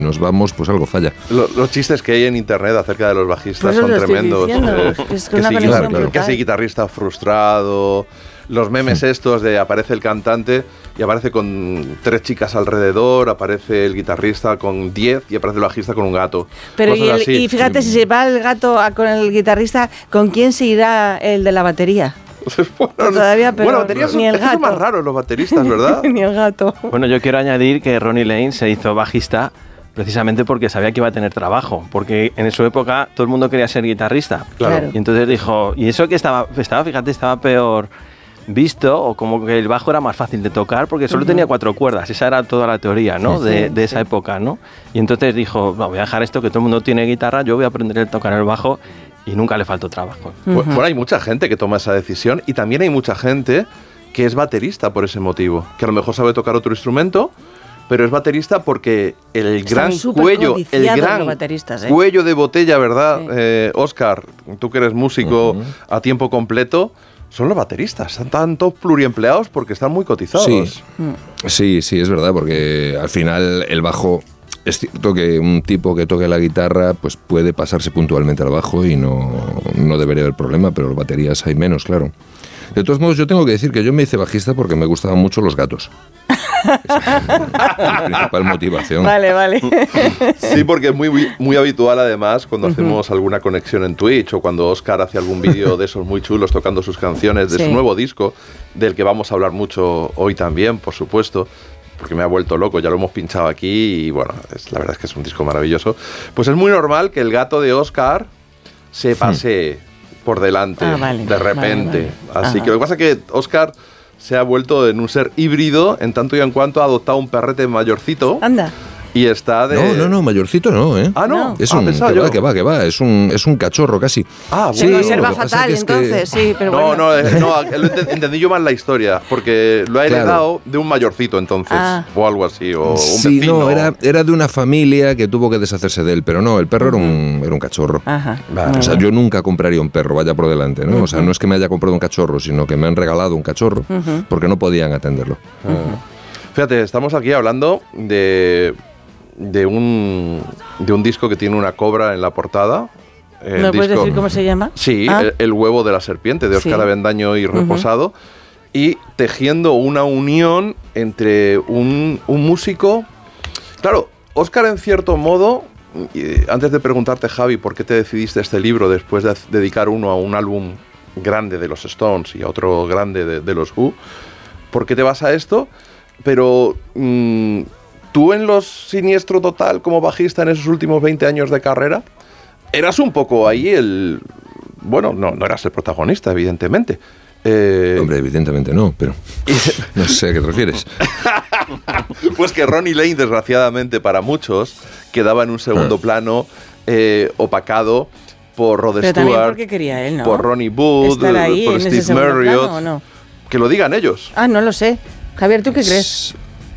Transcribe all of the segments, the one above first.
nos vamos, pues algo falla. Los chistes que hay en internet acerca de los bajistas Pues son tremendos. Que sí, guitarrista frustrado. Los memes estos de aparece el cantante y aparece con 3 chicas alrededor, aparece el guitarrista con 10 y aparece el bajista con un gato. Pero y fíjate, si se va el gato con el guitarrista, ¿con quién se irá el de la batería? Todavía, pero baterías ni el gato. Son más raros los bateristas, ¿verdad? Ni el gato. Bueno, yo quiero añadir que Ronnie Lane se hizo bajista precisamente porque sabía que iba a tener trabajo, porque en su época todo el mundo quería ser guitarrista. Claro. Y entonces dijo, y eso que estaba peor visto, o como que el bajo era más fácil de tocar porque solo tenía 4 cuerdas, esa era toda la teoría, ¿no? de esa época, ¿no? Y entonces dijo, voy a dejar esto, que todo el mundo tiene guitarra, yo voy a aprender a tocar el bajo, y nunca le faltó trabajo. Bueno, hay mucha gente que toma esa decisión y también hay mucha gente que es baterista por ese motivo, que a lo mejor sabe tocar otro instrumento, pero es baterista porque el gran cuello de botella, ¿verdad? Sí. Óscar, tú que eres músico a tiempo completo, son los bateristas, están todos pluriempleados porque están muy cotizados. Sí, es verdad, porque al final el bajo, es cierto que un tipo que toque la guitarra pues puede pasarse puntualmente al bajo y no debería haber problema, pero las baterías hay menos, claro. De todos modos, yo tengo que decir que yo me hice bajista porque me gustaban mucho los gatos. Esa es la principal motivación. Vale. Sí, porque es muy habitual además cuando hacemos alguna conexión en Twitch o cuando Óscar hace algún vídeo de esos muy chulos tocando sus canciones de su nuevo disco, del que vamos a hablar mucho hoy también, por supuesto, porque me ha vuelto loco, ya lo hemos pinchado aquí y bueno, la verdad es que es un disco maravilloso. Pues es muy normal que el gato de Óscar se pase por delante de repente. Así que lo que pasa es que Óscar se ha vuelto en un ser híbrido en tanto y en cuanto ha adoptado un perrete mayorcito. Anda. Y está de... No, mayorcito no, ¿eh? Ah, ¿no? Es un... Que va. Es un cachorro casi. Ah, se conserva fatal, entonces, sí, pero bueno. No, entendí yo mal la historia, porque lo ha heredado de un mayorcito, entonces, o algo así, o un vecino. Era de una familia que tuvo que deshacerse de él, pero no, el perro era un cachorro. Ajá. Vale. O sea, yo nunca compraría un perro, vaya por delante, ¿no? O sea, no es que me haya comprado un cachorro, sino que me han regalado un cachorro, porque no podían atenderlo. Fíjate, estamos aquí hablando de un disco que tiene una cobra en la portada. ¿Me puedes decir cómo se llama? Sí, el huevo de la serpiente, de Óscar Avendaño y Reposado, y tejiendo una unión entre un músico... Claro, Óscar en cierto modo, antes de preguntarte, Javi, por qué te decidiste este libro después de dedicar uno a un álbum grande de los Stones y a otro grande de los Who, ¿por qué te vas a esto? Pero... tú en Los Siniestro Total como bajista en esos últimos 20 años de carrera, eras un poco ahí el... Bueno, no eras el protagonista, evidentemente. Hombre, evidentemente no, pero no sé a qué te refieres. Pues que Ronnie Lane, desgraciadamente para muchos, quedaba en un segundo plano, opacado por Rod Stewart, también porque quería él, ¿no? por Ronnie Wood, por Steve Marriott. ¿O no? Que lo digan ellos. No lo sé. Javier, ¿tú qué crees?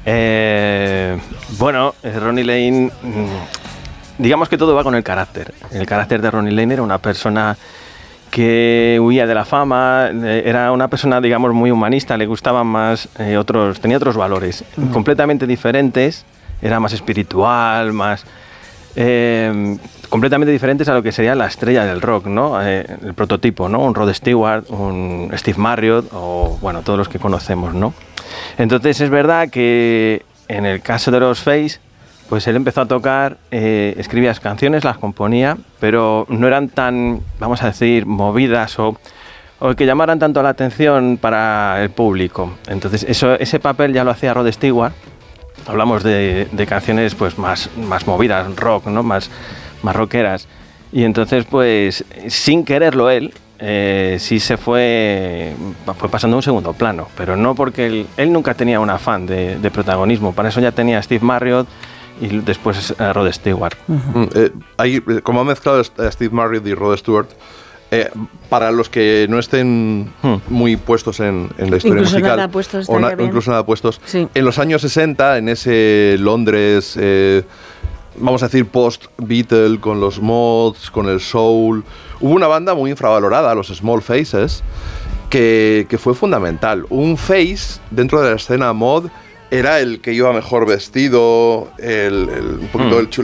Bueno, Ronnie Lane, digamos que todo va con el carácter. El carácter de Ronnie Lane era una persona que huía de la fama, era una persona, digamos, muy humanista, le gustaban más tenía otros valores completamente diferentes, era más espiritual, más... completamente diferentes a lo que sería la estrella del rock, ¿no? El prototipo, ¿no? Un Rod Stewart, un Steve Marriott o, bueno, todos los que conocemos, ¿no? Entonces es verdad que en el caso de los Face, pues él empezó a tocar, escribía las canciones, las componía, pero no eran tan, vamos a decir, movidas o que llamaran tanto la atención para el público. Entonces ese papel ya lo hacía Rod Stewart. Hablamos de canciones pues más movidas, rock, ¿no? Más rockeras. Y entonces, pues, sin quererlo él, sí se fue pasando a un segundo plano, pero no porque él nunca tenía un afán de protagonismo. Para eso ya tenía a Steve Marriott y después a Rod Stewart. Como ha mezclado a Steve Marriott y Rod Stewart, para los que no estén muy puestos en la historia incluso musical, incluso nada puestos, sí. En los años 60, en ese Londres, vamos a decir post-Beatle, con los mods, con el soul, hubo una banda muy infravalorada, los Small Faces, que fue fundamental. Un face dentro de la escena mod era el que iba mejor vestido, un poquito el